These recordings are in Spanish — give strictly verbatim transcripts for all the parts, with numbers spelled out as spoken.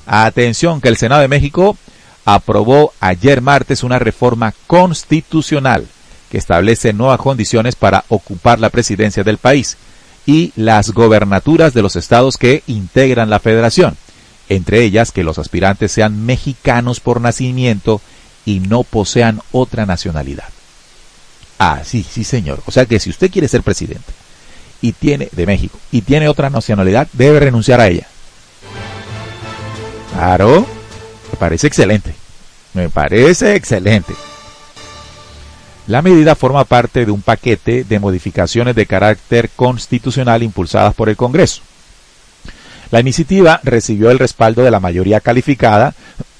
Atención, que el Senado de México aprobó ayer martes una reforma constitucional que establece nuevas condiciones para ocupar la presidencia del país y las gobernaturas de los estados que integran la federación, entre ellas que los aspirantes sean mexicanos por nacimiento y no posean otra nacionalidad. Ah, sí, sí señor. O sea que si usted quiere ser presidente y tiene de México y tiene otra nacionalidad, debe renunciar a ella. Claro, me parece excelente. Me parece excelente. La medida forma parte de un paquete de modificaciones de carácter constitucional impulsadas por el Congreso. La iniciativa recibió el respaldo de la mayoría calificada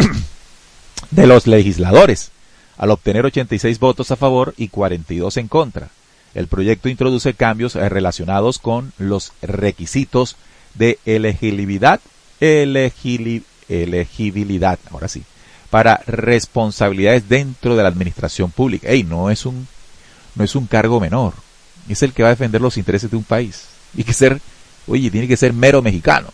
de los legisladores, al obtener ochenta y seis votos a favor y cuarenta y dos en contra. El proyecto introduce cambios relacionados con los requisitos de elegibilidad, elegili, elegibilidad, ahora sí, para responsabilidades dentro de la administración pública. Ey, no es un, no es un cargo menor. Es el que va a defender los intereses de un país. Y que ser, oye, tiene que ser mero mexicano.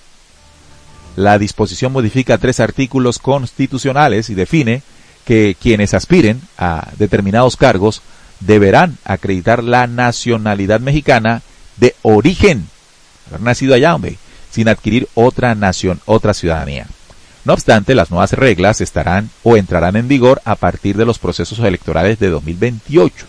La disposición modifica tres artículos constitucionales y define que quienes aspiren a determinados cargos deberán acreditar la nacionalidad mexicana de origen, haber nacido allá, hombre, sin adquirir otra nación, otra ciudadanía. No obstante, las nuevas reglas estarán o entrarán en vigor a partir de los procesos electorales de dos mil veintiocho.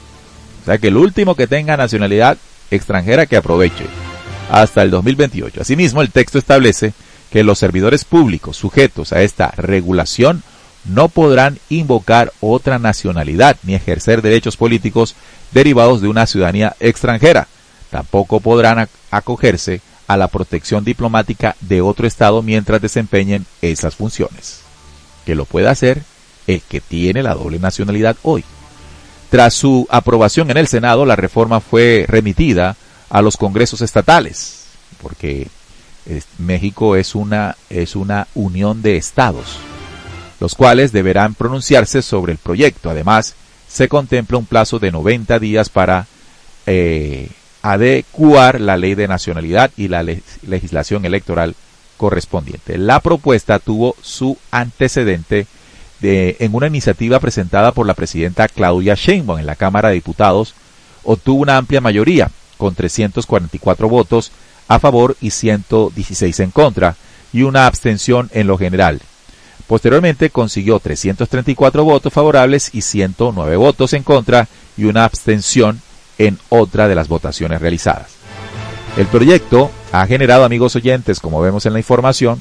O sea que el último que tenga nacionalidad extranjera que aproveche hasta el dos mil veintiocho. Asimismo, el texto establece que los servidores públicos sujetos a esta regulación no podrán invocar otra nacionalidad ni ejercer derechos políticos derivados de una ciudadanía extranjera. Tampoco podrán acogerse a la protección diplomática de otro estado mientras desempeñen esas funciones, que lo puede hacer el que tiene la doble nacionalidad hoy. Tras su aprobación en el Senado, la reforma fue remitida a los congresos estatales, porque es, México es una, es una unión de estados, los cuales deberán pronunciarse sobre el proyecto. Además, se contempla un plazo de noventa días para eh, adecuar la ley de nacionalidad y la le legislación electoral correspondiente. La propuesta tuvo su antecedente de, en una iniciativa presentada por la presidenta Claudia Sheinbaum en la Cámara de Diputados. Obtuvo una amplia mayoría, con trescientos cuarenta y cuatro votos a favor y ciento dieciséis en contra, y una abstención en lo general. Posteriormente consiguió trescientos treinta y cuatro votos favorables y ciento nueve votos en contra, y una abstención en otra de las votaciones realizadas. El proyecto ha generado, amigos oyentes, como vemos en la información,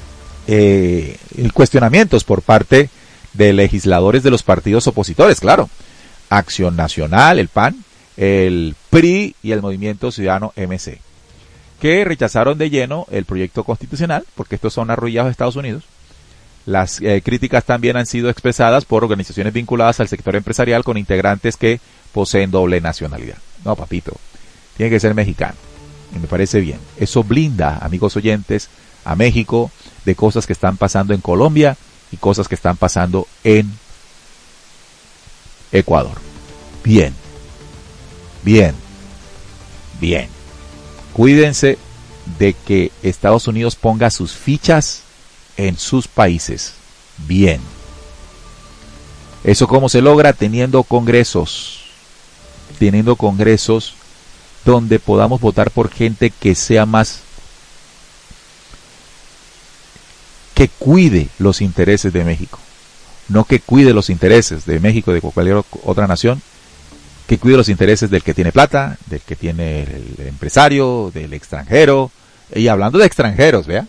eh, cuestionamientos por parte de legisladores de los partidos opositores, claro. Acción Nacional, el P A N, el P R I y el Movimiento Ciudadano M C, que rechazaron de lleno el proyecto constitucional, porque estos son arrollados de Estados Unidos. Las eh, críticas también han sido expresadas por organizaciones vinculadas al sector empresarial con integrantes que poseen doble nacionalidad. No, papito, tiene que ser mexicano. Y me parece bien. Eso blinda, amigos oyentes, a México de cosas que están pasando en Colombia y cosas que están pasando en Ecuador. Bien, bien, bien. Cuídense de que Estados Unidos ponga sus fichas en sus países. Bien. ¿Eso cómo se logra? Teniendo congresos. Teniendo congresos donde podamos votar por gente que sea más, que cuide los intereses de México. No que cuide los intereses de México, de cualquier otra nación, que cuide los intereses del que tiene plata, del que tiene el empresario, del extranjero. Y hablando de extranjeros, vea.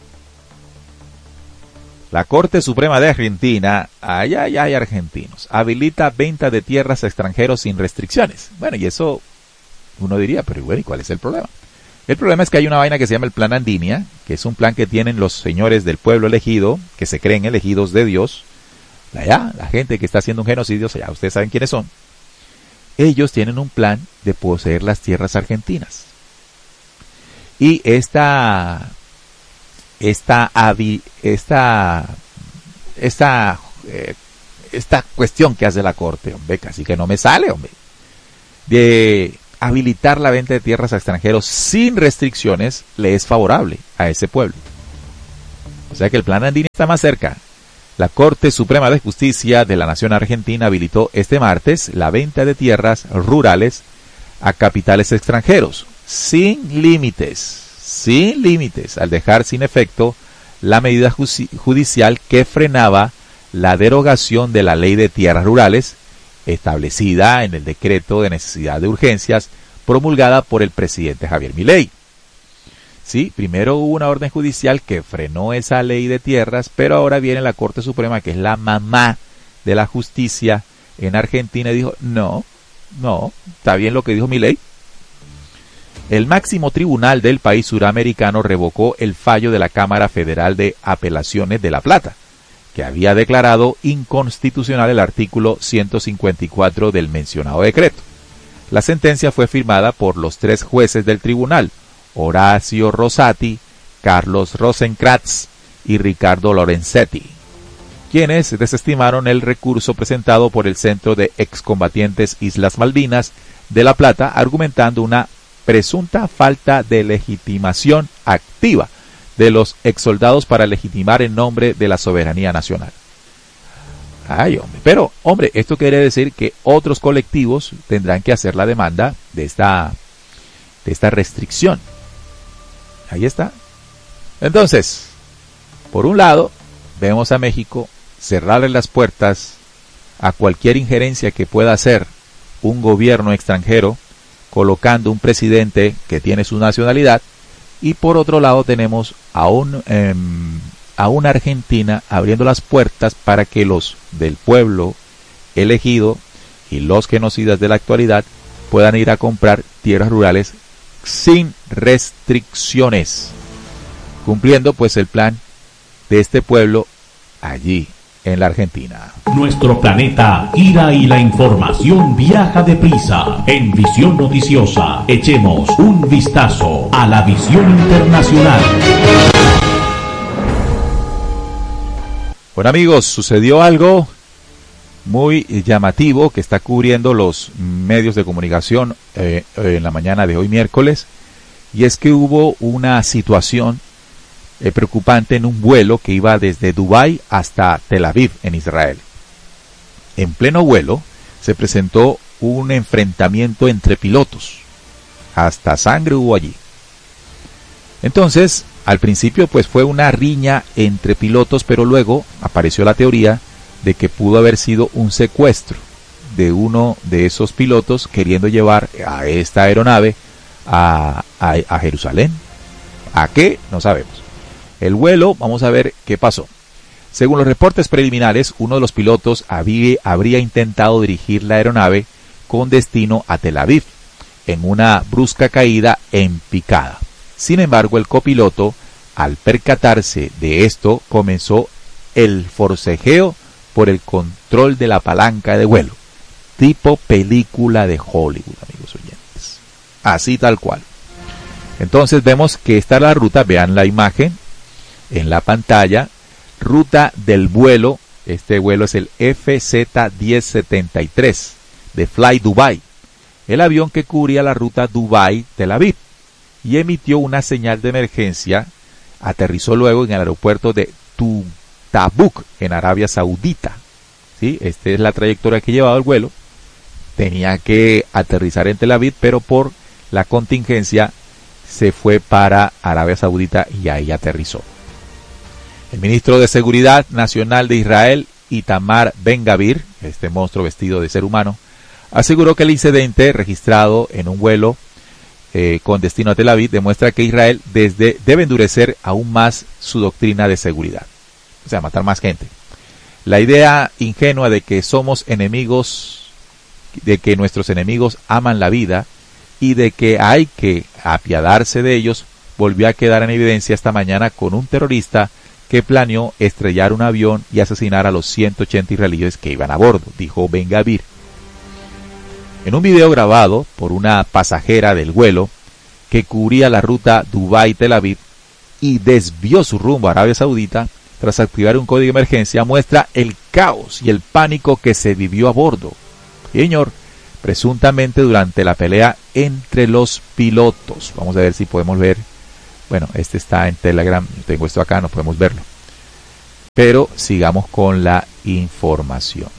La Corte Suprema de Argentina, allá allá hay argentinos, habilita venta de tierras a extranjeros sin restricciones. Bueno, y eso uno diría, pero bueno, ¿y cuál es el problema? El problema es que hay una vaina que se llama el Plan Andinia, que es un plan que tienen los señores del pueblo elegido, que se creen elegidos de Dios. Allá, la gente que está haciendo un genocidio, allá ustedes saben quiénes son. Ellos tienen un plan de poseer las tierras argentinas. Y esta... esta esta esta eh, esta cuestión que hace la Corte, hombre, casi que no me sale, hombre, de habilitar la venta de tierras a extranjeros sin restricciones, le es favorable a ese pueblo. O sea que el plan Andini está más cerca. La Corte Suprema de Justicia de la Nación Argentina habilitó este martes la venta de tierras rurales a capitales extranjeros, sin límites, sin límites, al dejar sin efecto la medida judicial que frenaba la derogación de la Ley de Tierras Rurales, establecida en el decreto de necesidad de urgencias promulgada por el presidente Javier Milei. Sí, primero hubo una orden judicial que frenó esa ley de tierras, pero ahora viene la Corte Suprema, que es la mamá de la justicia en Argentina, y dijo, no, no, está bien lo que dijo Milei. El máximo tribunal del país suramericano revocó el fallo de la Cámara Federal de Apelaciones de La Plata, que había declarado inconstitucional el artículo ciento cincuenta y cuatro del mencionado decreto. La sentencia fue firmada por los tres jueces del tribunal, Horacio Rosati, Carlos Rosenkrantz y Ricardo Lorenzetti, quienes desestimaron el recurso presentado por el Centro de Excombatientes Islas Malvinas de La Plata, argumentando una presunta falta de legitimación activa de los exsoldados para legitimar en nombre de la soberanía nacional. Ay, hombre, pero, hombre, esto quiere decir que otros colectivos tendrán que hacer la demanda de esta, de esta restricción. Ahí está. Entonces, por un lado, vemos a México cerrarle las puertas a cualquier injerencia que pueda hacer un gobierno extranjero, colocando un presidente que tiene su nacionalidad, y por otro lado tenemos a, un, eh, a una Argentina abriendo las puertas para que los del pueblo elegido y los genocidas de la actualidad puedan ir a comprar tierras rurales sin restricciones, cumpliendo pues el plan de este pueblo allí en la Argentina. Nuestro planeta gira y la información viaja deprisa. En Visión Noticiosa, echemos un vistazo a la visión internacional. Bueno, amigos, sucedió algo muy llamativo que está cubriendo los medios de comunicación eh, en la mañana de hoy miércoles, y es que hubo una situación eh, preocupante en un vuelo que iba desde Dubái hasta Tel Aviv en Israel. En pleno vuelo se presentó un enfrentamiento entre pilotos, hasta sangre hubo allí. Entonces, al principio pues fue una riña entre pilotos, pero luego apareció la teoría de que pudo haber sido un secuestro de uno de esos pilotos queriendo llevar a esta aeronave a, a, a Jerusalén. ¿A qué? No sabemos. El vuelo, vamos a ver qué pasó. Según los reportes preliminares, uno de los pilotos había, habría intentado dirigir la aeronave con destino a Tel Aviv, en una brusca caída en picada. Sin embargo, el copiloto, al percatarse de esto, comenzó el forcejeo por el control de la palanca de vuelo, tipo película de Hollywood, amigos oyentes. Así tal cual. Entonces vemos que esta es la ruta, vean la imagen en la pantalla, ruta del vuelo. Este vuelo es el F Z diez setenta y tres de Fly Dubai, el avión que cubría la ruta Dubai-Tel Aviv, y emitió una señal de emergencia. Aterrizó luego en el aeropuerto de Tu Tabuk, en Arabia Saudita. ¿Sí? Esta es la trayectoria que llevaba el vuelo. Tenía que aterrizar en Tel Aviv, pero por la contingencia se fue para Arabia Saudita y ahí aterrizó. El ministro de Seguridad Nacional de Israel, Itamar Ben-Gavir, este monstruo vestido de ser humano, aseguró que el incidente registrado en un vuelo eh, con destino a Tel Aviv demuestra que Israel desde, debe endurecer aún más su doctrina de seguridad. O sea, matar más gente. La idea ingenua de que somos enemigos, de que nuestros enemigos aman la vida y de que hay que apiadarse de ellos, volvió a quedar en evidencia esta mañana con un terrorista que planeó estrellar un avión y asesinar a los ciento ochenta israelíes que iban a bordo, dijo Ben-Gavir. En un video grabado por una pasajera del vuelo que cubría la ruta Dubái-Tel Aviv y desvió su rumbo a Arabia Saudita tras activar un código de emergencia, muestra el caos y el pánico que se vivió a bordo. Señor, presuntamente durante la pelea entre los pilotos. Vamos a ver si podemos ver. Bueno, este está en Telegram, tengo esto acá, no podemos verlo. Pero sigamos con la información.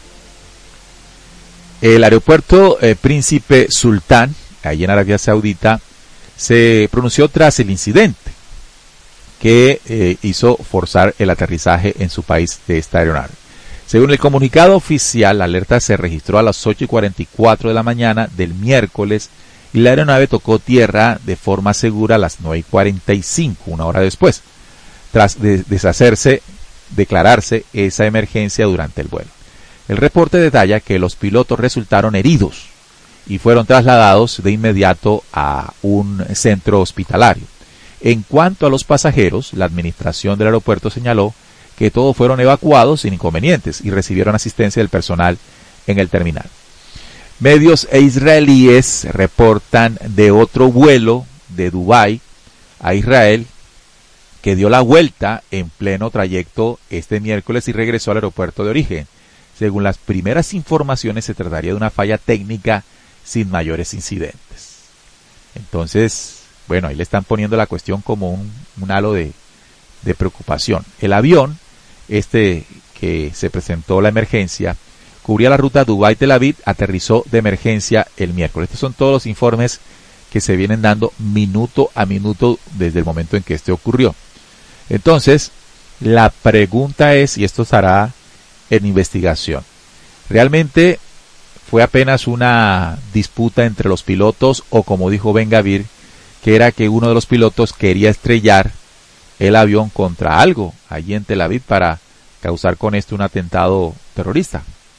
El aeropuerto eh, Príncipe Sultán, ahí en Arabia Saudita, se pronunció tras el incidente que eh, hizo forzar el aterrizaje en su país de esta aeronave. Según el comunicado oficial, la alerta se registró a las ocho y cuarenta y cuatro de la mañana del miércoles y la aeronave tocó tierra de forma segura a las nueve y cuarenta y cinco, una hora después, tras de deshacerse, declararse esa emergencia durante el vuelo. El reporte detalla que los pilotos resultaron heridos y fueron trasladados de inmediato a un centro hospitalario. En cuanto a los pasajeros, la administración del aeropuerto señaló que todos fueron evacuados sin inconvenientes y recibieron asistencia del personal en el terminal. Medios israelíes reportan de otro vuelo de Dubái a Israel que dio la vuelta en pleno trayecto este miércoles y regresó al aeropuerto de origen. Según las primeras informaciones, se trataría de una falla técnica sin mayores incidentes. Entonces, bueno, ahí le están poniendo la cuestión como un, un halo de, de preocupación. El avión, este que se presentó la emergencia, cubría la ruta Dubái-Tel Aviv, aterrizó de emergencia el miércoles. Estos son todos los informes que se vienen dando minuto a minuto desde el momento en que este ocurrió. Entonces, la pregunta es, y esto estará en investigación, ¿realmente fue apenas una disputa entre los pilotos o, como dijo Ben Gavir, que era que uno de los pilotos quería estrellar el avión contra algo allí en Tel Aviv para causar con esto un atentado terrorista?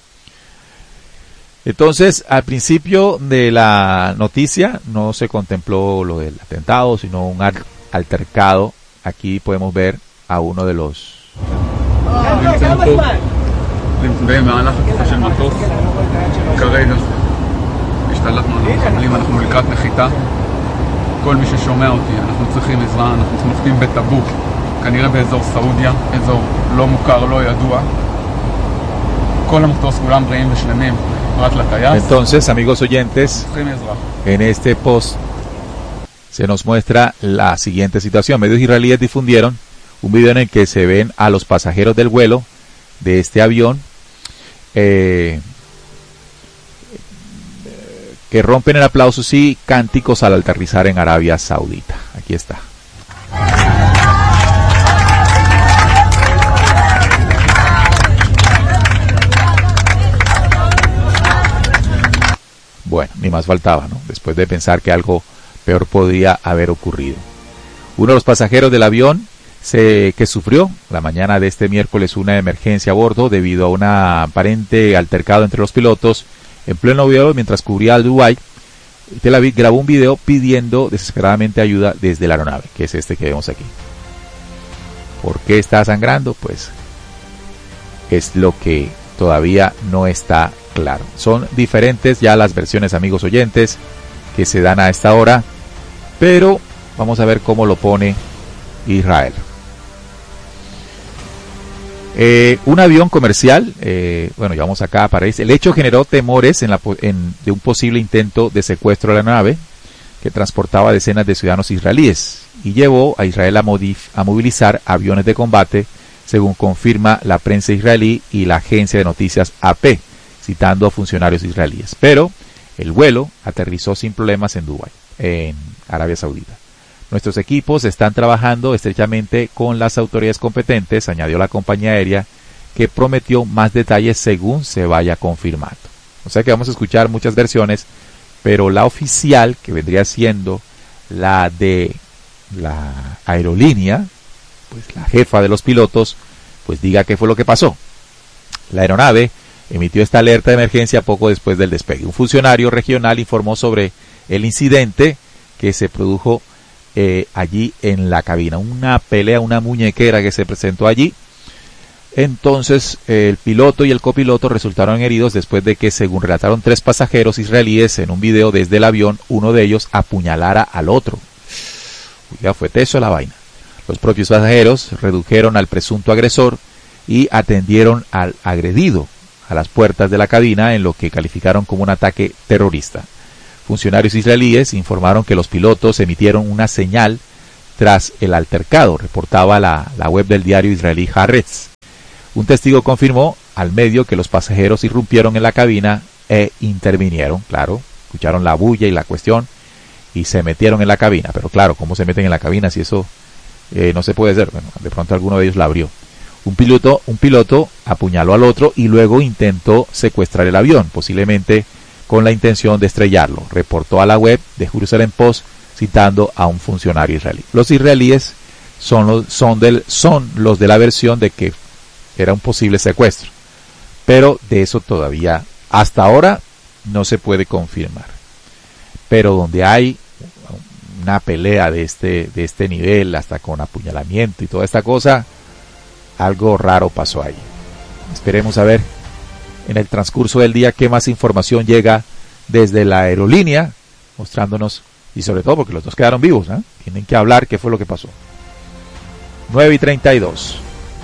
Entonces, al principio de la noticia no se contempló lo del atentado, sino un altercado. Aquí podemos ver a uno de los... במהלך התקיפה של מטוס, כרגע השתלטנו על המחבלים, אנחנו לקראת נחיתה. כל מי ששומע אותי, אנחנו צריכים עזרה, אנחנו נוחתים בטבוק, כנראה באזור סעודיה, אזור לא מוכר, לא ידוע. כל המטוס כולם בריאים ושלמים, פרט לטייס. Entonces, amigos oyentes, en este post se nos muestra la siguiente situación. Medios israelíes difundieron un video en el que se ven a los pasajeros del vuelo de este avión eh, que rompen el aplausos y cánticos al aterrizar en Arabia Saudita. Aquí está. Bueno, ni más faltaba, ¿no? Después de pensar que algo peor podría haber ocurrido. Uno de los pasajeros del avión Se, que sufrió la mañana de este miércoles una emergencia a bordo debido a un aparente altercado entre los pilotos en pleno vuelo mientras cubría al Dubái. Tel Aviv grabó un video pidiendo desesperadamente ayuda desde la aeronave, que es este que vemos aquí. ¿Por qué está sangrando? Pues es lo que todavía no está claro. Son diferentes ya las versiones, amigos oyentes, que se dan a esta hora, pero vamos a ver cómo lo pone Israel. Eh, un avión comercial, eh, bueno, ya vamos acá, aparece. El hecho generó temores en la, en, de un posible intento de secuestro de la nave que transportaba decenas de ciudadanos israelíes y llevó a Israel a, modif, a movilizar aviones de combate, según confirma la prensa israelí y la agencia de noticias A P, citando a funcionarios israelíes. Pero el vuelo aterrizó sin problemas en Dubái, en Arabia Saudita. Nuestros equipos están trabajando estrechamente con las autoridades competentes, añadió la compañía aérea, que prometió más detalles según se vaya confirmando. O sea que vamos a escuchar muchas versiones, pero la oficial, que vendría siendo la de la aerolínea, pues la jefa de los pilotos, pues diga qué fue lo que pasó. La aeronave emitió esta alerta de emergencia poco después del despegue. Un funcionario regional informó sobre el incidente que se produjo Eh, allí en la cabina, una pelea, una muñequera que se presentó allí. Entonces eh, el piloto y el copiloto resultaron heridos después de que, según relataron tres pasajeros israelíes en un video desde el avión, uno de ellos apuñalara al otro. Ya fue teso la vaina. Los propios pasajeros redujeron al presunto agresor y atendieron al agredido a las puertas de la cabina en lo que calificaron como un ataque terrorista. Funcionarios israelíes informaron que los pilotos emitieron una señal tras el altercado, reportaba la, la web del diario israelí Haaretz. Un testigo confirmó al medio que los pasajeros irrumpieron en la cabina e intervinieron, claro, escucharon la bulla y la cuestión y se metieron en la cabina. Pero claro, ¿cómo se meten en la cabina si eso eh, no se puede hacer? Bueno, de pronto alguno de ellos la abrió. Un piloto, un piloto apuñaló al otro y luego intentó secuestrar el avión, posiblemente con la intención de estrellarlo, reportó a la web de Jerusalem Post citando a un funcionario israelí. Los israelíes son los, son del, son los de la versión de que era un posible secuestro, pero de eso todavía hasta ahora no se puede confirmar. Pero donde hay una pelea de este, de este nivel, hasta con apuñalamiento y toda esta cosa, algo raro pasó ahí. Esperemos a ver en el transcurso del día qué más información llega desde la aerolínea, mostrándonos, y sobre todo porque los dos quedaron vivos, ¿eh? Tienen que hablar qué fue lo que pasó. nueve y treinta y dos.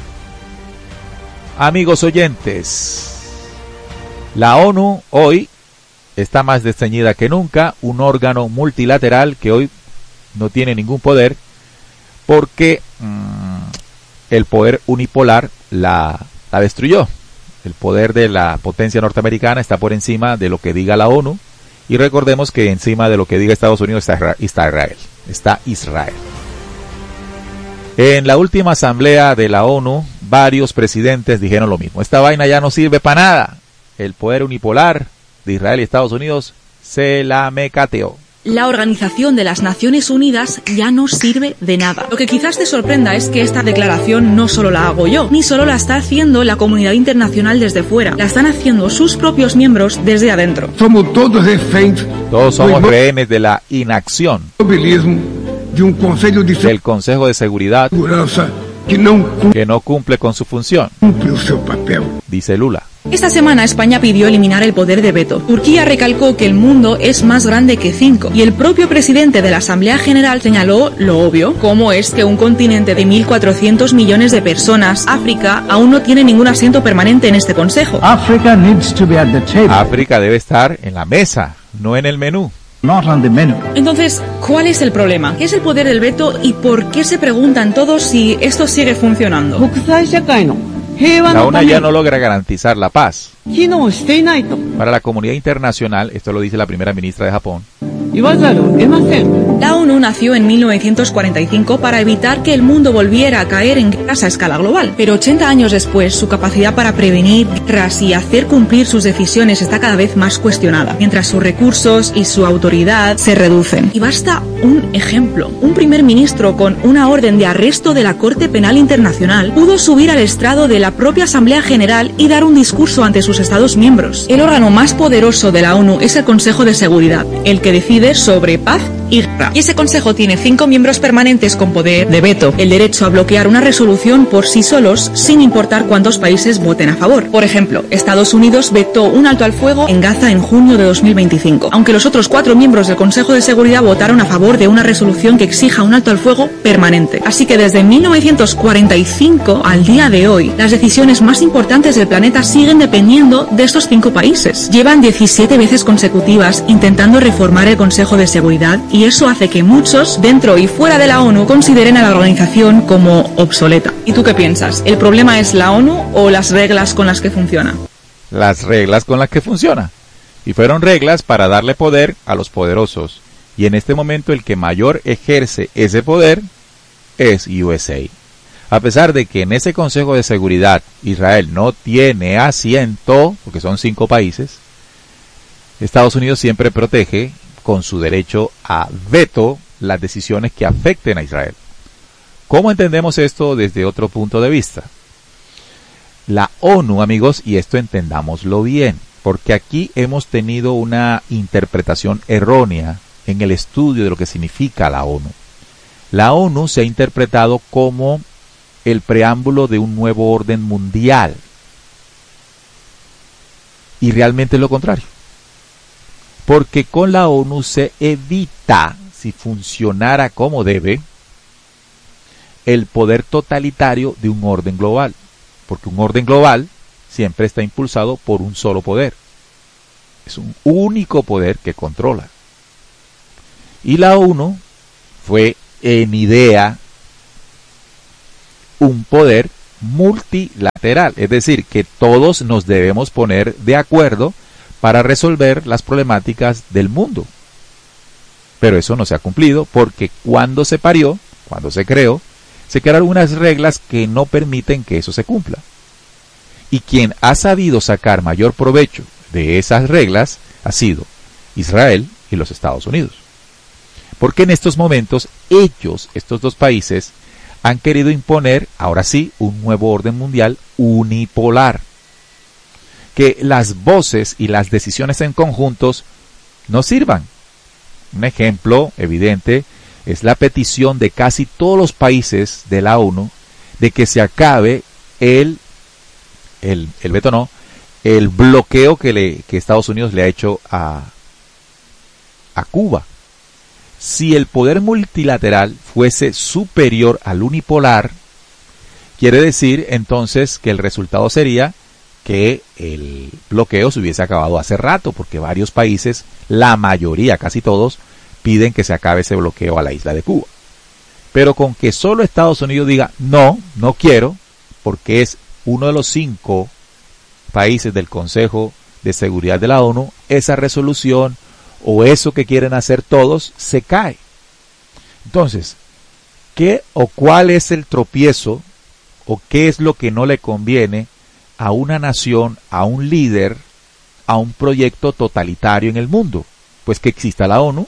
Amigos oyentes, la ONU hoy está más desteñida que nunca, un órgano multilateral que hoy no tiene ningún poder porque mmm, el poder unipolar la, la destruyó. El poder de la potencia norteamericana está por encima de lo que diga la ONU, y recordemos que encima de lo que diga Estados Unidos está Israel. Está Israel. En la última asamblea de la ONU, varios presidentes dijeron lo mismo. Esta vaina ya no sirve para nada. El poder unipolar de Israel y Estados Unidos se la mecateó. La Organización de las Naciones Unidas ya no sirve de nada. Lo que quizás te sorprenda es que esta declaración no solo la hago yo, ni solo la está haciendo la comunidad internacional desde fuera. La están haciendo sus propios miembros desde adentro. Somos todos reféns. Todos somos rehenes de la inacción de un Consejo de del Consejo de Seguridad que no, que no cumple con su función, cumple su papel, dice Lula. Esta semana España pidió eliminar el poder de veto. Turquía recalcó que el mundo es más grande que cinco. Y el propio presidente de la Asamblea General señaló lo obvio, cómo es que un continente de mil cuatrocientos millones de personas, África, aún no tiene ningún asiento permanente en este consejo. Africa needs to be at the table. África debe estar en la mesa, no en el menú. Not on the menu. Entonces, ¿cuál es el problema? ¿Qué es el poder del veto y por qué se preguntan todos si esto sigue funcionando? La ONU ya no logra garantizar la paz. Para la comunidad internacional, esto lo dice la primera ministra de Japón, la ONU nació en mil novecientos cuarenta y cinco para evitar que el mundo volviera a caer en guerras a escala global. Pero ochenta años después, su capacidad para prevenir guerras y hacer cumplir sus decisiones está cada vez más cuestionada, mientras sus recursos y su autoridad se reducen. Y basta un ejemplo. Un primer ministro con una orden de arresto de la Corte Penal Internacional pudo subir al estrado de la propia Asamblea General y dar un discurso ante sus Estados miembros. El órgano más poderoso de la ONU es el Consejo de Seguridad, el que decide sobre paz y guerra. Y ese consejo tiene cinco miembros permanentes con poder de veto, el derecho a bloquear una resolución por sí solos, sin importar cuántos países voten a favor. Por ejemplo, Estados Unidos vetó un alto al fuego en Gaza en junio de dos mil veinticinco, aunque los otros cuatro miembros del Consejo de Seguridad votaron a favor de una resolución que exija un alto al fuego permanente. Así que desde mil novecientos cuarenta y cinco al día de hoy, las decisiones más importantes del planeta siguen dependiendo de estos cinco países. Llevan diecisiete veces consecutivas intentando reformar el Consejo de Seguridad, y eso hace que muchos, dentro y fuera de la ONU, consideren a la organización como obsoleta. ¿Y tú qué piensas? ¿El problema es la ONU o las reglas con las que funciona? Las reglas con las que funciona. Y fueron reglas para darle poder a los poderosos. Y en este momento el que mayor ejerce ese poder es U S A. A pesar de que en ese Consejo de Seguridad Israel no tiene asiento, porque son cinco países, Estados Unidos siempre protege con su derecho a veto las decisiones que afecten a Israel. ¿Cómo entendemos esto desde otro punto de vista? La ONU, amigos, y esto entendámoslo bien, porque aquí hemos tenido una interpretación errónea en el estudio de lo que significa la ONU. La ONU se ha interpretado como el preámbulo de un nuevo orden mundial, y realmente es lo contrario. Porque con la ONU se evita, si funcionara como debe, el poder totalitario de un orden global. Porque un orden global siempre está impulsado por un solo poder. Es un único poder que controla. Y la ONU fue, en idea, un poder multilateral, es decir, que todos nos debemos poner de acuerdo para resolver las problemáticas del mundo. Pero eso no se ha cumplido porque cuando se parió, cuando se creó, se crearon unas reglas que no permiten que eso se cumpla. Y quien ha sabido sacar mayor provecho de esas reglas ha sido Israel y los Estados Unidos. Porque en estos momentos ellos, estos dos países, han querido imponer, ahora sí, un nuevo orden mundial unipolar. Que las voces y las decisiones en conjuntos no sirvan. Un ejemplo evidente es la petición de casi todos los países de la ONU de que se acabe el, el, el veto no, el bloqueo que, le, que Estados Unidos le ha hecho a, a Cuba. Si el poder multilateral fuese superior al unipolar, quiere decir entonces que el resultado sería que el bloqueo se hubiese acabado hace rato, porque varios países, la mayoría, casi todos, piden que se acabe ese bloqueo a la isla de Cuba. Pero con que solo Estados Unidos diga, no, no quiero, porque es uno de los cinco países del Consejo de Seguridad de la ONU, esa resolución o eso que quieren hacer todos se cae. Entonces, ¿qué o cuál es el tropiezo o qué es lo que no le conviene a una nación, a un líder, a un proyecto totalitario en el mundo? Pues que exista la ONU.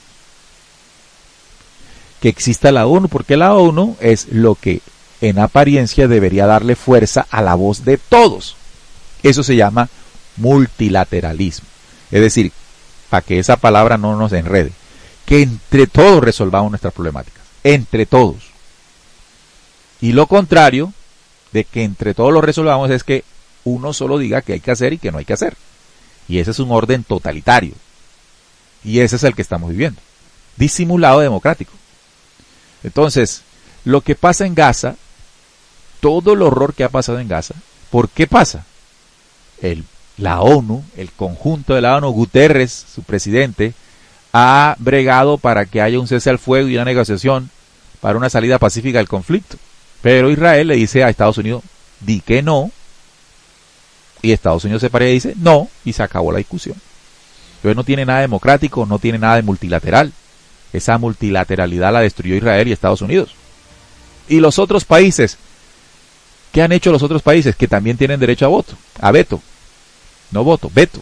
Que exista la ONU, porque la ONU es lo que en apariencia debería darle fuerza a la voz de todos. Eso se llama multilateralismo. Es decir, para que esa palabra no nos enrede, que entre todos resolvamos nuestras problemáticas, entre todos. Y lo contrario de que entre todos lo resolvamos es que uno solo diga que hay que hacer y que no hay que hacer. Y ese es un orden totalitario. Y ese es el que estamos viviendo. Disimulado democrático. Entonces, lo que pasa en Gaza, todo el horror que ha pasado en Gaza, ¿por qué pasa? El La ONU, el conjunto de la ONU, Guterres, su presidente, ha bregado para que haya un cese al fuego y una negociación para una salida pacífica del conflicto. Pero Israel le dice a Estados Unidos, di que no, y Estados Unidos se para y dice no, y se acabó la discusión. Entonces no tiene nada democrático, no tiene nada de multilateral. Esa multilateralidad la destruyó Israel y Estados Unidos. Y los otros países, ¿qué han hecho los otros países? Que también tienen derecho a voto, a veto. No voto, veto.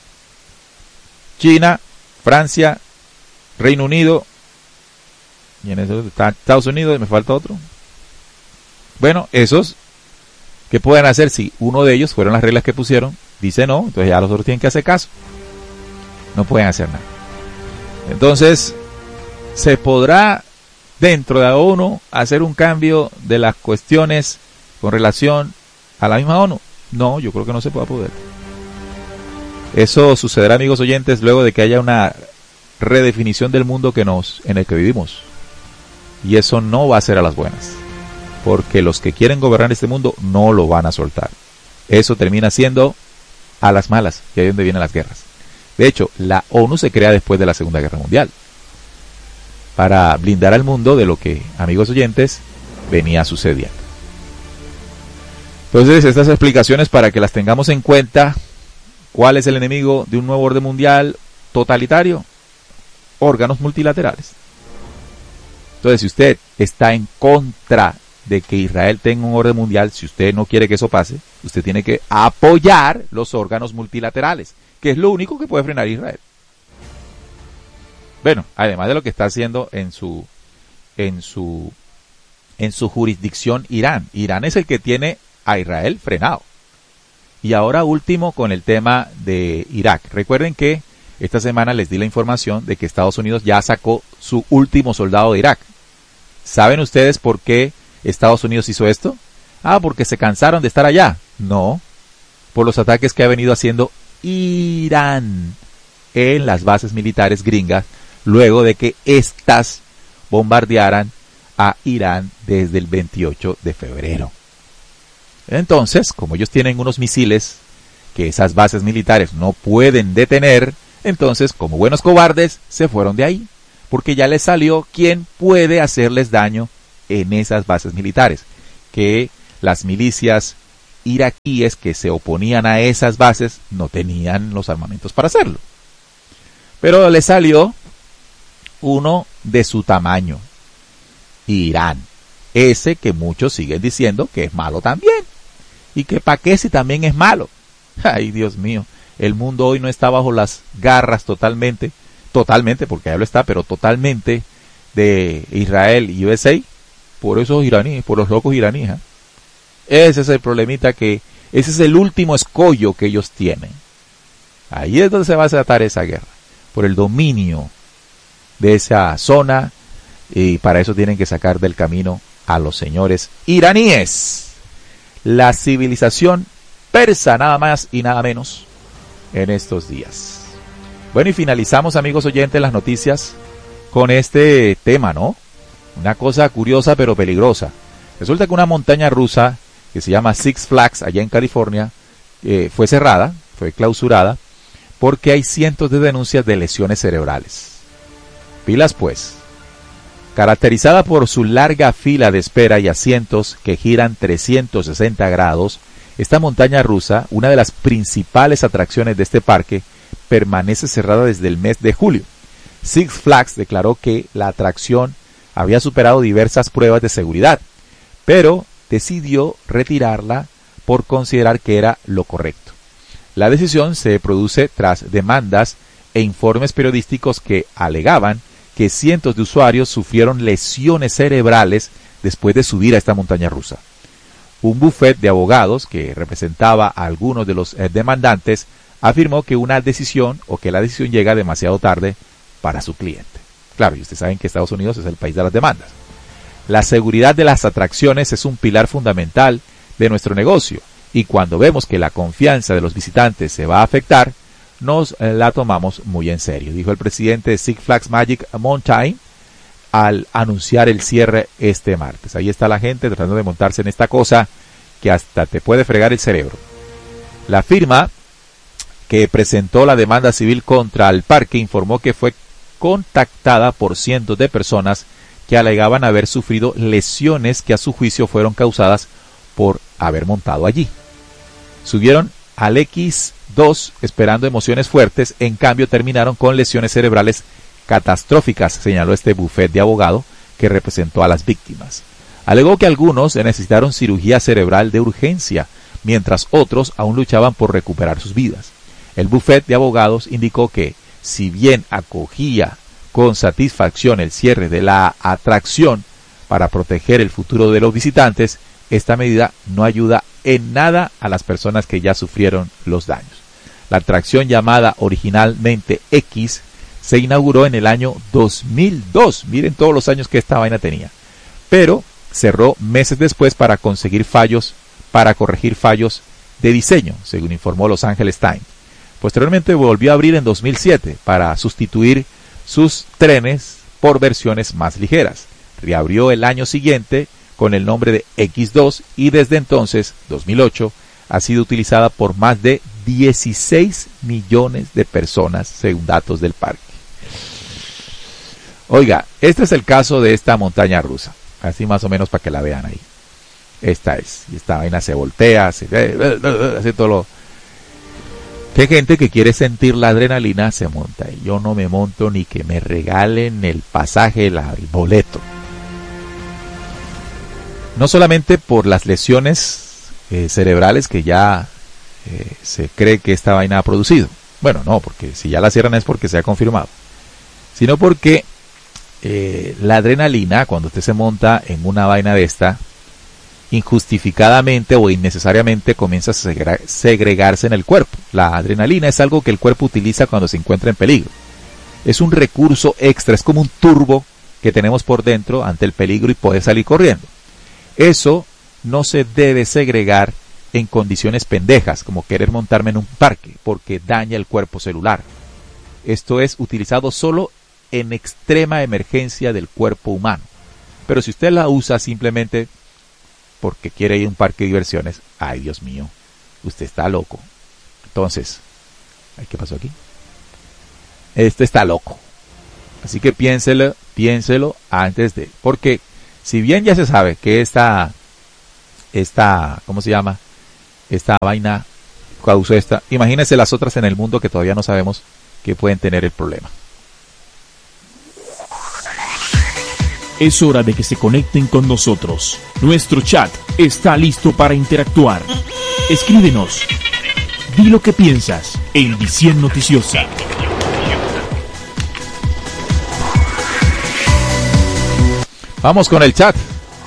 China, Francia, Reino Unido, y en eso está Estados Unidos, y me falta otro. Bueno, esos, ¿qué pueden hacer si uno de ellos, fueron las reglas que pusieron, dice no? Entonces ya los otros tienen que hacer caso. No pueden hacer nada. Entonces, ¿se podrá dentro de la ONU hacer un cambio de las cuestiones con relación a la misma ONU? No, yo creo que no se puede poder. Eso sucederá, amigos oyentes, luego de que haya una redefinición del mundo que nos, en el que vivimos. Y eso no va a ser a las buenas, porque los que quieren gobernar este mundo no lo van a soltar. Eso termina siendo a las malas, y ahí es donde vienen las guerras. De hecho, la ONU se crea después de la Segunda Guerra Mundial, para blindar al mundo de lo que, amigos oyentes, venía sucediendo. Entonces, estas explicaciones para que las tengamos en cuenta. ¿Cuál es el enemigo de un nuevo orden mundial totalitario? Órganos multilaterales. Entonces, si usted está en contra de que Israel tenga un orden mundial, si usted no quiere que eso pase, usted tiene que apoyar los órganos multilaterales, que es lo único que puede frenar a Israel. Bueno, además de lo que está haciendo en su en su en su jurisdicción Irán. Irán es el que tiene a Israel frenado. Y ahora último con el tema de Irak. Recuerden que esta semana les di la información de que Estados Unidos ya sacó su último soldado de Irak. ¿Saben ustedes por qué Estados Unidos hizo esto? Ah, porque se cansaron de estar allá. No, por los ataques que ha venido haciendo Irán en las bases militares gringas, luego de que éstas bombardearan a Irán desde el veintiocho de febrero. Entonces, como ellos tienen unos misiles que esas bases militares no pueden detener, entonces, como buenos cobardes, se fueron de ahí, porque ya les salió quién puede hacerles daño en esas bases militares, que las milicias iraquíes que se oponían a esas bases no tenían los armamentos para hacerlo. Pero le salió uno de su tamaño, Irán, ese que muchos siguen diciendo que es malo también, y que pa' qué si también es malo. Ay, Dios mío, el mundo hoy no está bajo las garras totalmente, totalmente, porque ya lo está, pero totalmente de Israel y U S A, por esos iraníes, por los locos iraníes. ¿eh? Ese es el problemita, que ese es el último escollo que ellos tienen. Ahí es donde se va a tratar esa guerra, por el dominio de esa zona, y para eso tienen que sacar del camino a los señores iraníes. La civilización persa, nada más y nada menos, en estos días. Bueno, y finalizamos, amigos oyentes, las noticias con este tema, ¿no? Una cosa curiosa pero peligrosa. Resulta que una montaña rusa que se llama Six Flags, allá en California, eh, fue cerrada, fue clausurada, porque hay cientos de denuncias de lesiones cerebrales. Pilas pues. Caracterizada por su larga fila de espera y asientos que giran trescientos sesenta grados, esta montaña rusa, una de las principales atracciones de este parque, permanece cerrada desde el mes de julio. Six Flags declaró que la atracción había superado diversas pruebas de seguridad, pero decidió retirarla por considerar que era lo correcto. La decisión se produce tras demandas e informes periodísticos que alegaban que cientos de usuarios sufrieron lesiones cerebrales después de subir a esta montaña rusa. Un bufete de abogados que representaba a algunos de los demandantes afirmó que una decisión o que la decisión llega demasiado tarde para su cliente. Claro, y ustedes saben que Estados Unidos es el país de las demandas. La seguridad de las atracciones es un pilar fundamental de nuestro negocio, y cuando vemos que la confianza de los visitantes se va a afectar, nos la tomamos muy en serio, dijo el presidente de Six Flags Magic Mountain al anunciar el cierre este martes. Ahí está la gente tratando de montarse en esta cosa que hasta te puede fregar el cerebro. La firma que presentó la demanda civil contra el parque informó que fue contactada por cientos de personas que alegaban haber sufrido lesiones que a su juicio fueron causadas por haber montado allí. Subieron al equis dos esperando emociones fuertes, en cambio terminaron con lesiones cerebrales catastróficas, señaló este bufete de abogado que representó a las víctimas. Alegó que algunos necesitaron cirugía cerebral de urgencia, mientras otros aún luchaban por recuperar sus vidas. El bufete de abogados indicó que, si bien acogía con satisfacción el cierre de la atracción para proteger el futuro de los visitantes, esta medida no ayuda en nada a las personas que ya sufrieron los daños. La atracción, llamada originalmente X, se inauguró en el año dos mil dos. Miren todos los años que esta vaina tenía. Pero cerró meses después para conseguir fallos, para corregir fallos de diseño, según informó Los Angeles Times. Posteriormente volvió a abrir en dos mil siete para sustituir sus trenes por versiones más ligeras. Reabrió el año siguiente con el nombre de equis dos y desde entonces, dos mil ocho, ha sido utilizada por más de dieciséis millones de personas, según datos del parque. Oiga, este es el caso de esta montaña rusa, así más o menos para que la vean ahí. Esta es, y esta vaina se voltea, se hace todo lo... ¿Qué gente que quiere sentir la adrenalina se monta? Yo no me monto ni que me regalen el pasaje, la, el boleto. No solamente por las lesiones eh, cerebrales que ya eh, se cree que esta vaina ha producido. Bueno, no, porque si ya la cierran es porque se ha confirmado. Sino porque eh, la adrenalina, cuando usted se monta en una vaina de esta, injustificadamente o innecesariamente comienza a segre- segregarse en el cuerpo. La adrenalina es algo que el cuerpo utiliza cuando se encuentra en peligro. Es un recurso extra, es como un turbo que tenemos por dentro ante el peligro y poder salir corriendo. Eso no se debe segregar en condiciones pendejas, como querer montarme en un parque, porque daña el cuerpo celular. Esto es utilizado solo en extrema emergencia del cuerpo humano. Pero si usted la usa simplemente porque quiere ir a un parque de diversiones, ay Dios mío, usted está loco. Entonces, ¿qué pasó aquí? Este está loco. Así que piénselo, piénselo antes de, porque si bien ya se sabe que esta esta, ¿cómo se llama? Esta vaina causó esta. Imagínense las otras en el mundo que todavía no sabemos que pueden tener el problema. Es hora de que se conecten con nosotros. Nuestro chat está listo para interactuar. Escríbenos. Di lo que piensas en Visión Noticiosa. Vamos con el chat.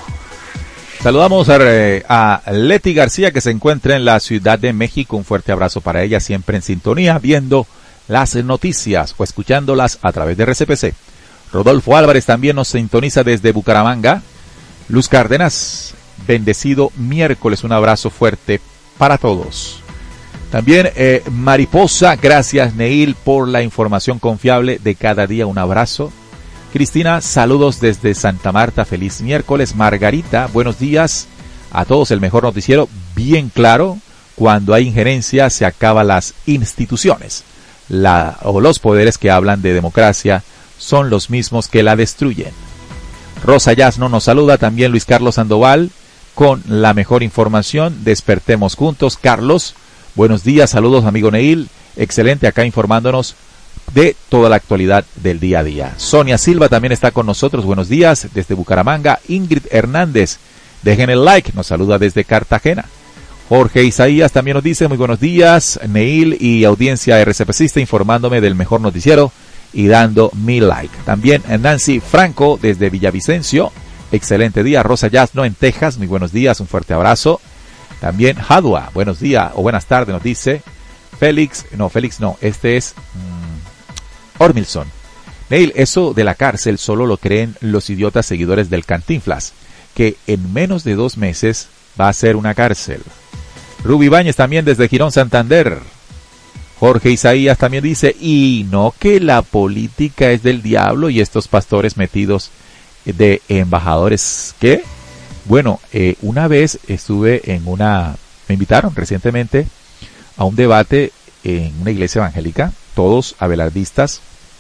Saludamos a, a Leti García, que se encuentra en la Ciudad de México. Un fuerte abrazo para ella, siempre en sintonía, viendo las noticias o escuchándolas a través de R C P C. Rodolfo Álvarez también nos sintoniza desde Bucaramanga. Luz Cárdenas, bendecido miércoles, un abrazo fuerte para todos. También eh, Mariposa, gracias Neil por la información confiable de cada día, un abrazo. Cristina, saludos desde Santa Marta, feliz miércoles. Margarita, buenos días a todos, el mejor noticiero, bien claro, cuando hay injerencia se acaban las instituciones. La, o los poderes que hablan de democracia son los mismos que la destruyen. Rosa Yasno nos saluda, también Luis Carlos Sandoval con la mejor información. Despertemos juntos. Carlos, buenos días, saludos amigo Neil, excelente acá informándonos de toda la actualidad del día a día. Sonia Silva también está con nosotros, buenos días desde Bucaramanga. Ingrid Hernández, dejen el like, nos saluda desde Cartagena. Jorge Isaías también nos dice, muy buenos días Neil y audiencia R C P cista, informándome del mejor noticiero y dando mi like. También Nancy Franco desde Villavicencio, excelente día. Rosa Yasno en Texas, muy buenos días, un fuerte abrazo. También Jadua, buenos días o buenas tardes, nos dice Félix, no, Félix no, este es mmm, Ormilson. Neil, eso de la cárcel solo lo creen los idiotas seguidores del Cantinflas, que en menos de dos meses va a ser una cárcel. Ruby Báñez también desde Girón, Santander. Jorge Isaías también dice, y no que la política es del diablo y estos pastores metidos de embajadores, ¿qué? Bueno, eh, una vez estuve en una, me invitaron recientemente a un debate en una iglesia evangélica, todos abelardistas,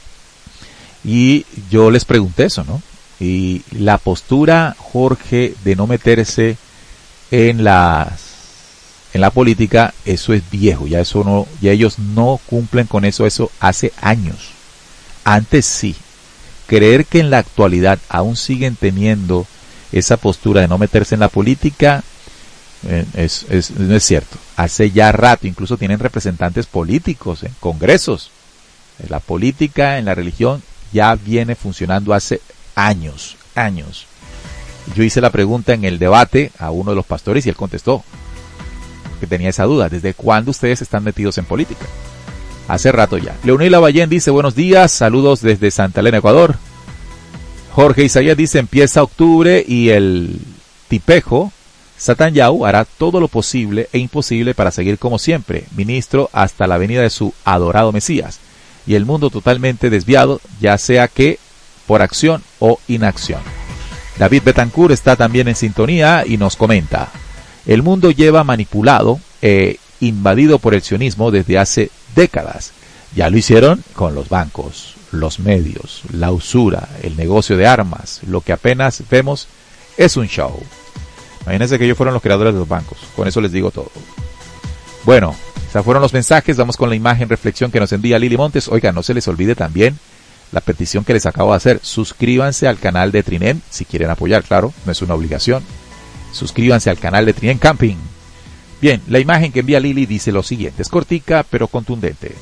y yo les pregunté eso, ¿no? Y la postura, Jorge, de no meterse en las en la política, eso es viejo, ya eso no, ya ellos no cumplen con eso, eso hace años. Antes sí. Creer que en la actualidad aún siguen teniendo esa postura de no meterse en la política, eh, es, es, no es cierto. Hace ya rato, incluso tienen representantes políticos en congresos. La política en la religión ya viene funcionando hace años, años. Yo hice la pregunta en el debate a uno de los pastores y él contestó que tenía esa duda. ¿Desde cuándo ustedes están metidos en política? Hace rato ya. Leonel Lavallén dice, buenos días, saludos desde Santa Elena, Ecuador. Jorge Isaías dice, empieza octubre y el tipejo Satanyau hará todo lo posible e imposible para seguir como siempre, ministro hasta la venida de su adorado Mesías. Y el mundo totalmente desviado, ya sea que por acción o inacción. David Betancourt está también en sintonía y nos comenta, el mundo lleva manipulado e invadido por el sionismo desde hace décadas. Ya lo hicieron con los bancos, los medios, la usura, el negocio de armas. Lo que apenas vemos es un show. Imagínense que ellos fueron los creadores de los bancos. Con eso les digo todo. Bueno, esos fueron los mensajes. Vamos con la imagen reflexión que nos envía Lili Montes. Oiga, no se les olvide también la petición que les acabo de hacer. Suscríbanse al canal de Trinem si quieren apoyar, claro, no es una obligación. Suscríbanse al canal de Trinem Camping. Bien, la imagen que envía Lili dice lo siguiente, es cortica pero contundente.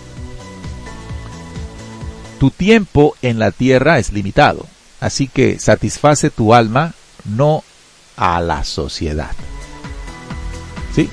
Tu tiempo en la tierra es limitado, así que satisface tu alma, no a la sociedad. ¿Sí?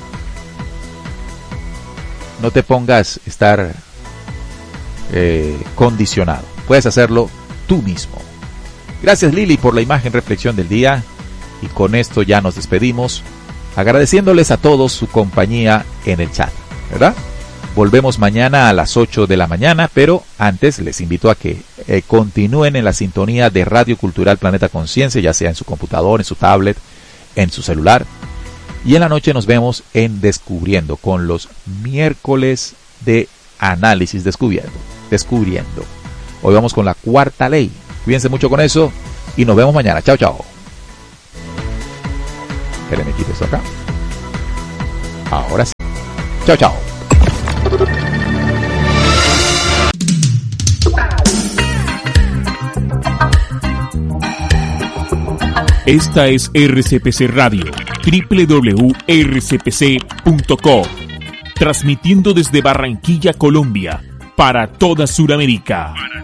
No te pongas a estar eh, condicionado, puedes hacerlo tú mismo. Gracias Lili por la imagen reflexión del día. Y con esto ya nos despedimos, agradeciéndoles a todos su compañía en el chat, ¿verdad? Volvemos mañana a las ocho de la mañana, pero antes les invito a que eh, continúen en la sintonía de Radio Cultural Planeta Conciencia, ya sea en su computador, en su tablet, en su celular. Y en la noche nos vemos en Descubriendo, con los miércoles de análisis descubriendo. Descubriendo. Hoy vamos con la cuarta ley. Cuídense mucho con eso y nos vemos mañana. Chao, chao. Espérenme, quite eso acá. Ahora sí. Chao, chao. Esta es R C P C Radio, doble u doble u doble u punto r c p c punto co, transmitiendo desde Barranquilla, Colombia, para toda Sudamérica.